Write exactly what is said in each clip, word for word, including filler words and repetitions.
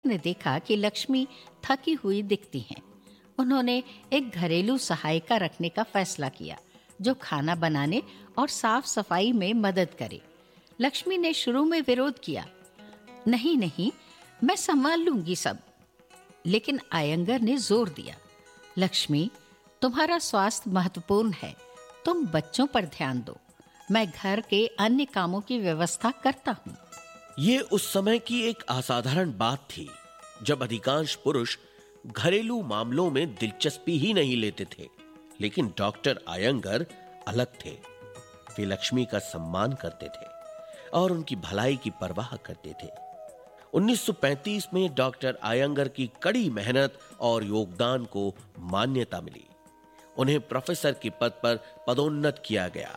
ने देखा कि लक्ष्मी थकी हुई दिखती हैं। उन्होंने एक घरेलू सहायिका रखने का फैसला किया जो खाना बनाने और साफ सफाई में मदद करे। लक्ष्मी ने शुरू में विरोध किया, नहीं नहीं मैं संभाल लूंगी सब, लेकिन आयंगर ने जोर दिया, लक्ष्मी तुम्हारा स्वास्थ्य महत्वपूर्ण है, तुम बच्चों पर ध्यान दो, मैं घर के अन्य कामों की व्यवस्था करता हूँ। ये उस समय की एक असाधारण बात थी जब अधिकांश पुरुष घरेलू मामलों में दिलचस्पी ही नहीं लेते थे, लेकिन डॉक्टर आयंगर अलग थे। वे लक्ष्मी का सम्मान करते थे और उनकी भलाई की परवाह करते थे। उन्नीस सौ पैंतीस में डॉक्टर आयंगर की कड़ी मेहनत और योगदान को मान्यता मिली। उन्हें प्रोफेसर के पद पर पदोन्नत किया गया।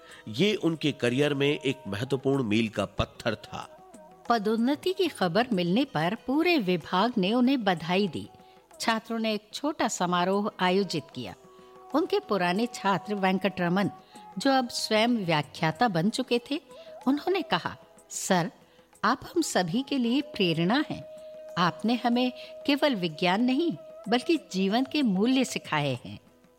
ये उनके करियर में एक महत्वपूर्ण मील का पत्थर था। पदोन्नति की खबर मिलने पर पूरे विभाग ने उन्हें बधाई दी। छात्रों ने एक छोटा समारोह आयोजित किया। उनके पुराने छात्र वेंकटरमन, जो अब स्वयं व्याख्याता बन चुके थे, उन्होंने कहा, सर आप हम सभी के लिए प्रेरणा हैं। आपने हमें केवल विज्ञान नहीं बल्कि जीवन के मूल्य सिखाए हैं।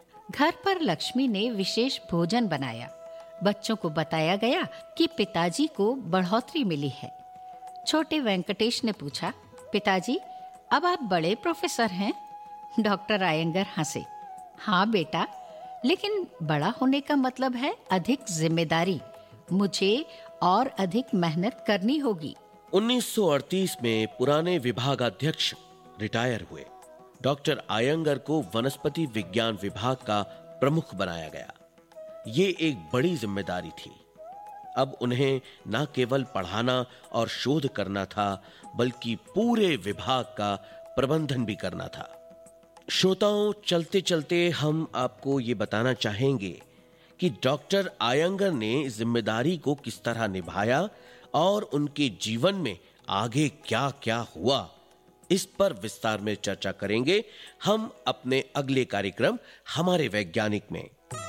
घर पर लक्ष्मी ने विशेष भोजन बनाया। बच्चों को बताया गया कि पिताजी को बढ़ोतरी मिली है। छोटे वेंकटेश ने पूछा, पिताजी अब आप बड़े प्रोफेसर हैं? डॉक्टर आयंगर हंसे, हाँ बेटा, लेकिन बड़ा होने का मतलब है अधिक जिम्मेदारी। मुझे और अधिक मेहनत करनी होगी। उन्नीस सौ अड़तीस में पुराने विभागाध्यक्ष रिटायर हुए। डॉक्टर आयंगर को वनस्पति विज्ञान विभाग का प्रमुख बनाया गया। ये एक बड़ी जिम्मेदारी थी। अब उन्हें न केवल पढ़ाना और शोध करना था, बल्कि पूरे विभाग का प्रबंधन भी करना था। श्रोताओं, चलते चलते हम आपको ये बताना चाहेंगे कि डॉक्टर आयंगर ने जिम्मेदारी को किस तरह निभाया और उनके जीवन में आगे क्या क्या हुआ, इस पर विस्तार में चर्चा करेंगे हम अपने अगले कार्यक्रम हमारे वैज्ञानिक में।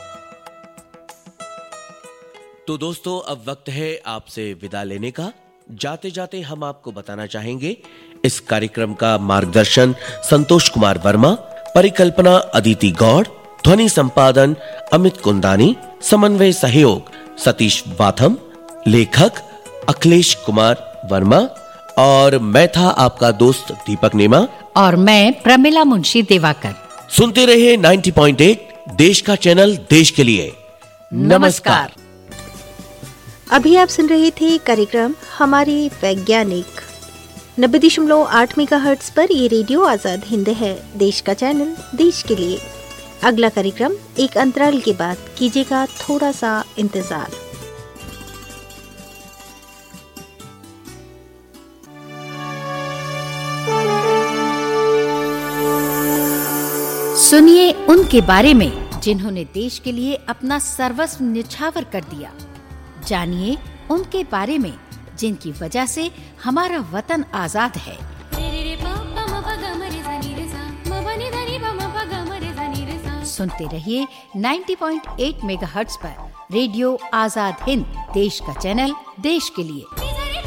तो दोस्तों, अब वक्त है आपसे विदा लेने का। जाते जाते हम आपको बताना चाहेंगे इस कार्यक्रम का मार्गदर्शन संतोष कुमार वर्मा, परिकल्पना अदिति गौड़, ध्वनि संपादन अमित कुंदानी, समन्वय सहयोग सतीश वाथम, लेखक अखिलेश कुमार वर्मा और मैं था आपका दोस्त दीपक नेमा और मैं प्रमिला मुंशी देवाकर। सुनते रहिए नब्बे पॉइंट आठ देश का चैनल, देश के लिए। नमस्कार। अभी आप सुन रहे थे कार्यक्रम हमारे वैज्ञानिक। नब्बे दशमलव आठ मेगाहर्ट्ज पर ये रेडियो आजाद हिंद है, देश का चैनल, देश के लिए। अगला कार्यक्रम एक अंतराल के बाद, कीजिएगा थोड़ा सा इंतजार। सुनिए उनके बारे में जिन्होंने देश के लिए अपना सर्वस्व न्यौछावर कर दिया। जानिए उनके बारे में जिनकी वजह से हमारा वतन आजाद है। सुनते रहिए नब्बे पॉइंट आठ मेगाहर्ट्ज पर रेडियो आजाद हिंद, देश का चैनल, देश के लिए।